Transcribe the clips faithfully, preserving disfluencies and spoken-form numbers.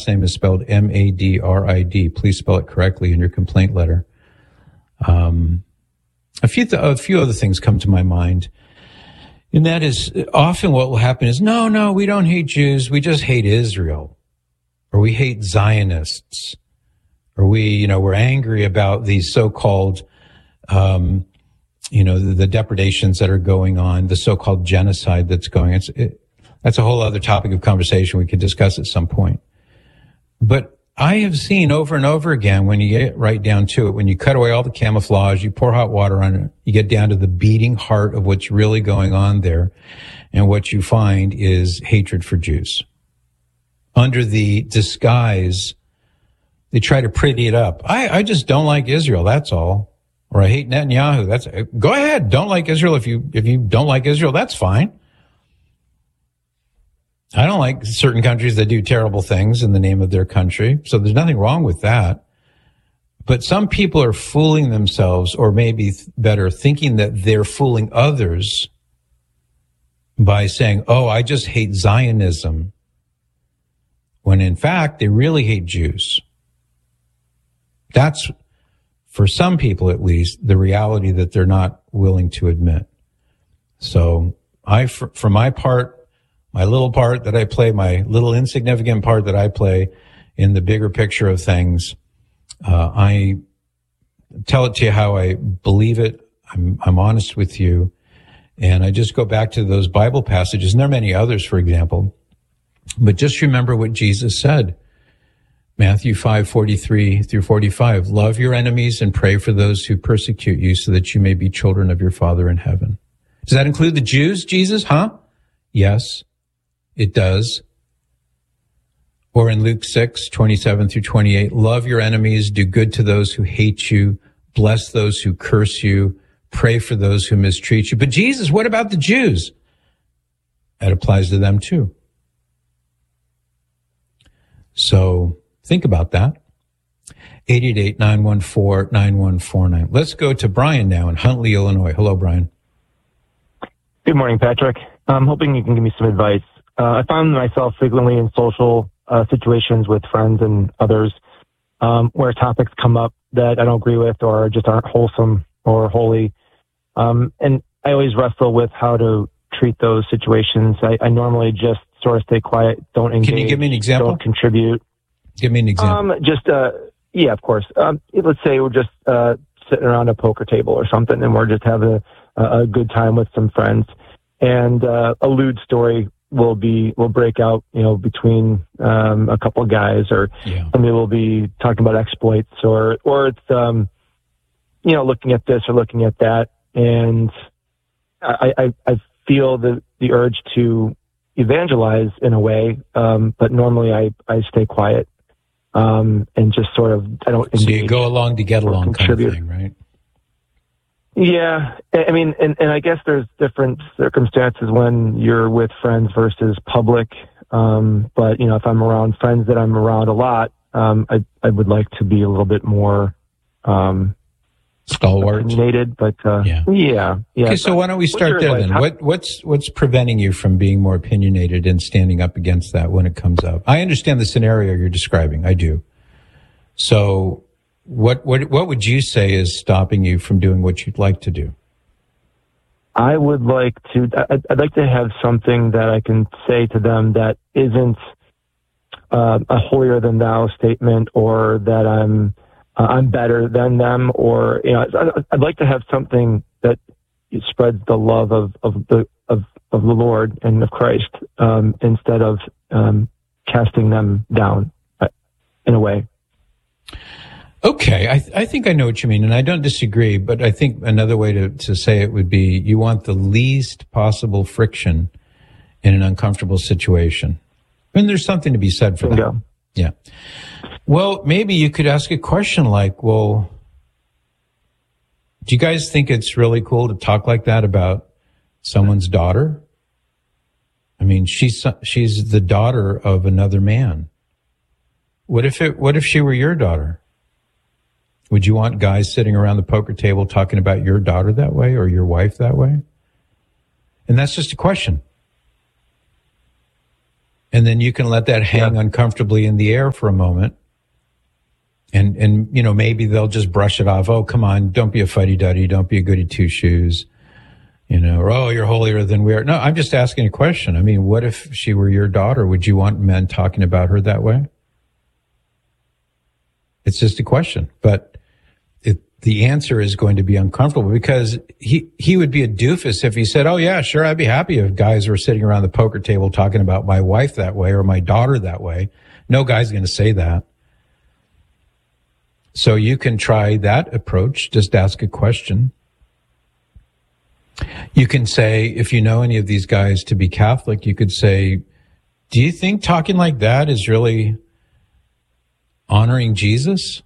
last name is spelled M A D R I D. Please spell it correctly in your complaint letter. Um, a few, th- a few other things come to my mind. And that is often what will happen is, no, no, we don't hate Jews. We just hate Israel. Or we hate Zionists. Or we, you know, we're angry about these so-called, um, you know, the, the depredations that are going on, the so-called genocide that's going on. It's, it, that's a whole other topic of conversation we could discuss at some point. But I have seen over and over again, when you get right down to it, when you cut away all the camouflage, you pour hot water on it, you get down to the beating heart of what's really going on there. And what you find is hatred for Jews. Under the disguise, they try to pretty it up. I, I just don't like Israel, that's all. Or I hate Netanyahu. That's, go ahead, don't like Israel. If you, if you don't like Israel, that's fine. I don't like certain countries that do terrible things in the name of their country. So there's nothing wrong with that. But some people are fooling themselves, or maybe better, thinking that they're fooling others by saying, oh, I just hate Zionism. When in fact, they really hate Jews. That's, for some people at least, the reality that they're not willing to admit. So I, for, for my part, my little part that I play, my little insignificant part that I play in the bigger picture of things, uh, I tell it to you how I believe it. I'm, I'm honest with you. And I just go back to those Bible passages, and there are many others, for example. But just remember what Jesus said. Matthew five forty-three through forty-five, love your enemies and pray for those who persecute you so that you may be children of your Father in heaven. Does that include the Jews, Jesus? Huh? Yes, it does. Or in Luke six twenty-seven through twenty-eight, love your enemies, do good to those who hate you, bless those who curse you, pray for those who mistreat you. But Jesus, what about the Jews? That applies to them too. So think about that. eight eight eight, nine one four, nine one four nine. Let's go to Brian now in Huntley, Illinois. Hello, Brian. Good morning, Patrick. I'm hoping you can give me some advice. Uh, I find myself frequently in social uh, situations with friends and others um, where topics come up that I don't agree with or just aren't wholesome or holy. Um, and I always wrestle with how to treat those situations. I, I normally just sort of stay quiet, don't engage. Can you give me an example? Don't contribute. Give me an example. Um, just, uh, yeah, of course. Um, let's say we're just uh, sitting around a poker table or something, and we're just having a, a good time with some friends. And uh, a lewd story will be will break out, you know, between um, a couple of guys, or yeah. somebody will be talking about exploits, or or it's um, you know, looking at this or looking at that, and I I, I feel the the urge to evangelize in a way, um, but normally I, I stay quiet um, and just sort of, I don't engage. So you go along to get along kind of thing, right? Yeah. I mean, and, and I guess there's different circumstances when you're with friends versus public. Um, but, you know, if I'm around friends that I'm around a lot, um, I, I would like to be a little bit more um, stalwart, opinionated, but uh, yeah, yeah, yeah. Okay, so why don't we start there then? How- what what's what's preventing you from being more opinionated and standing up against that when it comes up? I understand the scenario you're describing. I do. So, what what what would you say is stopping you from doing what you'd like to do? I would like to. I'd, I'd like to have something that I can say to them that isn't uh, a holier than thou statement, or that I'm. Uh, I'm better than them, or, you know, I'd like to have something that spreads the love of, of the, of, of the Lord and of Christ, um, instead of, um, casting them down uh, in a way. Okay. I, th- I think I know what you mean, and I don't disagree, but I think another way to, to say it would be you want the least possible friction in an uncomfortable situation. And there's something to be said for that. Yeah. Well, maybe you could ask a question like, well, do you guys think it's really cool to talk like that about someone's daughter? I mean, she's, she's the daughter of another man. What if it, what if she were your daughter? Would you want guys sitting around the poker table talking about your daughter that way, or your wife that way? And that's just a question. And then you can let that hang yeah. uncomfortably in the air for a moment. And, and, you know, maybe they'll just brush it off. Oh, come on. Don't be a fuddy-duddy. Don't be a goody two-shoes. You know, or, oh, you're holier than we are. No, I'm just asking a question. I mean, what if she were your daughter? Would you want men talking about her that way? It's just a question. But it, the answer is going to be uncomfortable because he, he would be a doofus if he said, oh, yeah, sure, I'd be happy if guys were sitting around the poker table talking about my wife that way or my daughter that way. No guy's going to say that. So you can try that approach. Just ask a question. You can say, if you know any of these guys to be Catholic, you could say, do you think talking like that is really honoring Jesus?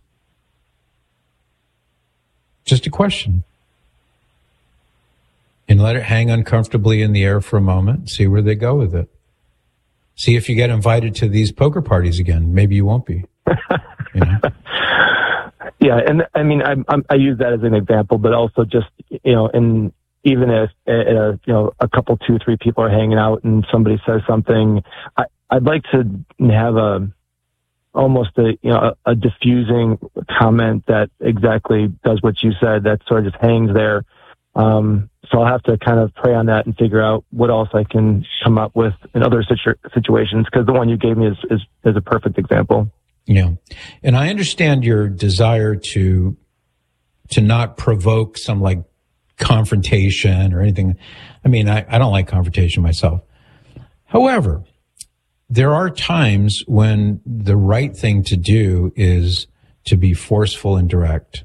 Just a question. And let it hang uncomfortably in the air for a moment. See where they go with it. See if you get invited to these poker parties again. Maybe you won't be. You know? Yeah, and I mean, I, I use that as an example, but also just, you know, in even if uh, you know a couple, two, three people are hanging out and somebody says something, I, I'd like to have a almost a you know a, a diffusing comment that exactly does what you said. That sort of just hangs there. Um, so I'll have to kind of pray on that and figure out what else I can come up with in other situ- situations. Because the one you gave me is, is is a perfect example. Yeah, and I understand your desire to to not provoke some like confrontation or anything. I mean, I, I don't like confrontation myself. However, there are times when the right thing to do is to be forceful and direct.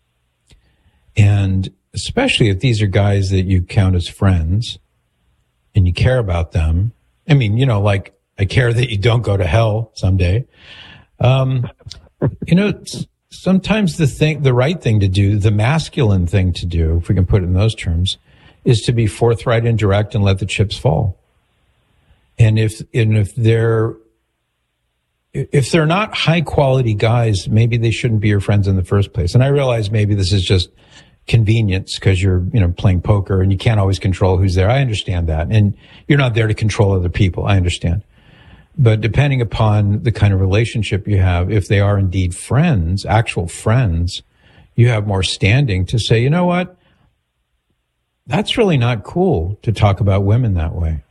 And especially if these are guys that you count as friends and you care about them. I mean, you know, like I care that you don't go to hell someday. Um, you know, sometimes the thing, the right thing to do, the masculine thing to do, if we can put it in those terms, is to be forthright and direct and let the chips fall. And if, and if they're, if they're not high quality guys, maybe they shouldn't be your friends in the first place. And I realize maybe this is just convenience because you're, you know, playing poker and you can't always control who's there. I understand that. And you're not there to control other people. I understand. But depending upon the kind of relationship you have, if they are indeed friends, actual friends, you have more standing to say, you know what? That's really not cool to talk about women that way.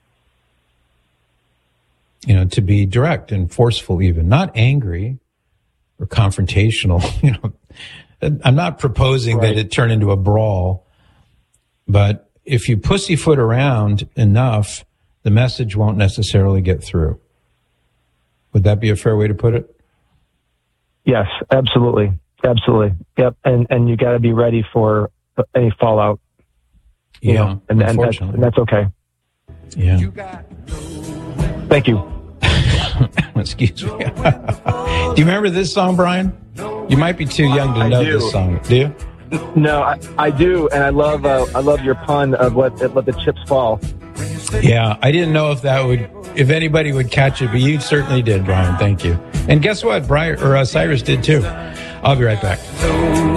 You know, to be direct and forceful even, not angry or confrontational. You know, I'm not proposing right. that it turn into a brawl, but if you pussyfoot around enough, the message won't necessarily get through. Would that be a fair way to put it? Yes, absolutely. Absolutely. Yep. And and you got to be ready for any fallout. You yeah, know, and, and, that's, and that's okay. Yeah. Thank you. Excuse me. Do you remember this song, Brian? You might be too young to know this song. Do you? No, I, I do, and I love uh, I love your pun of let let the chips fall. Yeah, I didn't know if that would, if anybody would catch it, but you certainly did, Brian. Thank you. And guess what? Brian or uh, Cyrus did too. I'll be right back.